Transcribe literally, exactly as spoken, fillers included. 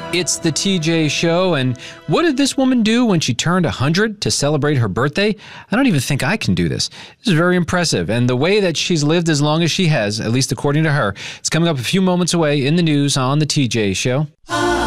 It's the T J Show, and what did this woman do when she turned one hundred to celebrate her birthday? I don't even think I can do this. This is very impressive, and the way that she's lived as long as she has, at least according to her, it's coming up a few moments away in the news on the T J Show.